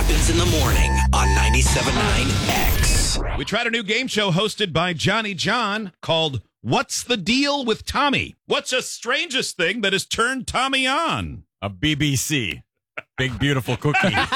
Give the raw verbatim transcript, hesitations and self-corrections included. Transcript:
happens in the morning on ninety-seven point nine X. We tried a new game show hosted by Johnny John called What's the Deal with Tommy? What's the strangest thing that has turned Tommy on? A B B C. Big, beautiful cookie.